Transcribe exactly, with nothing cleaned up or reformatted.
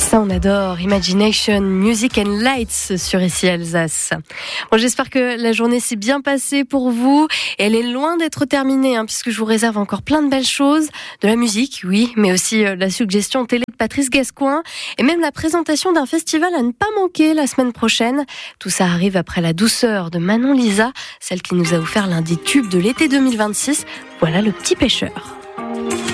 Ça, on adore. Imagination, Music and Lights sur ici Alsace. Bon, j'espère que la journée s'est bien passée pour vous. Et elle est loin d'être terminée, hein, puisque je vous réserve encore plein de belles choses. De la musique, oui, mais aussi euh, la suggestion télé de Patrice Gascoin. Et même la présentation d'un festival à ne pas manquer la semaine prochaine. Tout ça arrive après la douceur de Manon Lisa, celle qui nous a offert l'un des tubes de l'été deux mille vingt-six. Voilà Le Petit Pêcheur.